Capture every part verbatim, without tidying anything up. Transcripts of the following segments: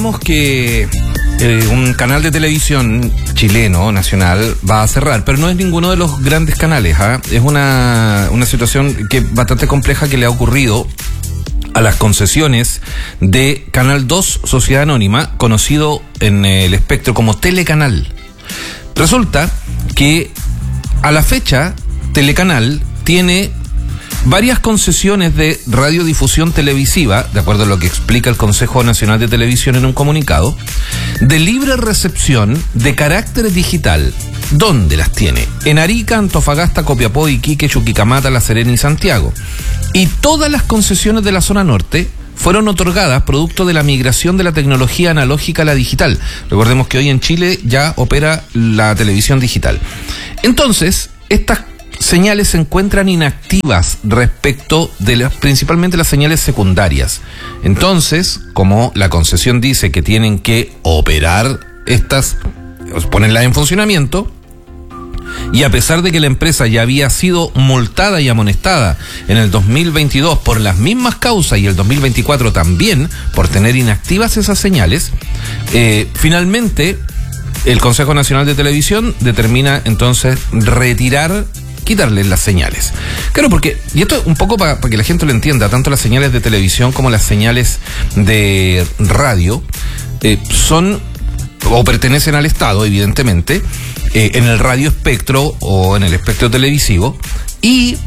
informábamos que eh, un canal de televisión chileno, nacional, va a cerrar, pero no es ninguno de los grandes canales, ¿eh? Es una, una situación que bastante compleja que le ha ocurrido a las concesiones de Canal dos Sociedad Anónima, conocido en el espectro como Telecanal. Resulta que a la fecha Telecanal tiene varias concesiones de radiodifusión televisiva, de acuerdo a lo que explica el Consejo Nacional de Televisión en un comunicado, de libre recepción de carácter digital. ¿Dónde las tiene? En Arica, Antofagasta, Copiapó, Iquique, Chuquicamata, La Serena y Santiago. Y todas las concesiones de la zona norte fueron otorgadas producto de la migración de la tecnología analógica a la digital. Recordemos que hoy en Chile ya opera la televisión digital. Entonces, estas señales se encuentran inactivas respecto de las, principalmente las señales secundarias. Entonces, como la concesión dice que tienen que operar estas, ponerlas en funcionamiento, y a pesar de que la empresa ya había sido multada y amonestada en el dos mil veintidós por las mismas causas y el dos mil veinticuatro también por tener inactivas esas señales, eh, finalmente el Consejo Nacional de Televisión determina entonces retirar, quitarles las señales. Claro, porque, y esto un poco para, para que la gente lo entienda, tanto las señales de televisión como las señales de radio eh, son o pertenecen al Estado, evidentemente, eh, en el radio espectro o en el espectro televisivo, y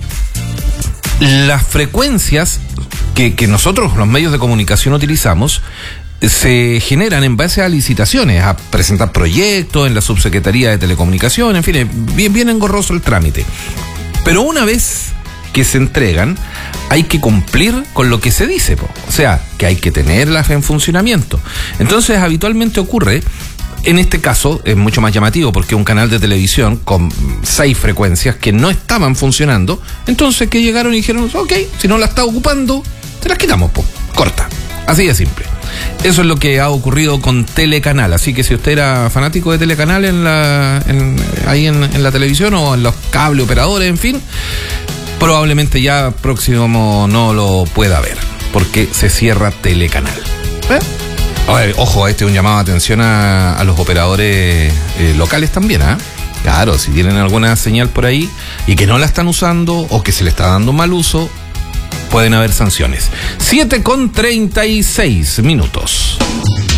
las frecuencias que, que nosotros, los medios de comunicación, utilizamos se generan en base a licitaciones, a presentar proyectos en la Subsecretaría de Telecomunicación, en fin, es bien, bien engorroso el trámite. Pero una vez que se entregan, hay que cumplir con lo que se dice, po. O sea, que hay que tenerlas en funcionamiento. Entonces, habitualmente ocurre, en este caso, es mucho más llamativo porque un canal de televisión con seis frecuencias que no estaban funcionando, entonces que llegaron y dijeron, ok, si no la está ocupando, te las quitamos, po. Corta. Así de simple. Eso es lo que ha ocurrido con Telecanal. Así que si usted era fanático de Telecanal en la, en, ahí en, en la televisión o en los cable operadores, en fin, probablemente ya próximo no lo pueda ver, porque se cierra Telecanal. ¿Eh? Ver, ojo, este es un llamado de atención a, a los operadores eh, locales también, ¿ah? ¿eh? Claro, si tienen alguna señal por ahí y que no la están usando o que se le está dando mal uso, pueden haber sanciones. siete con treinta y seis minutos.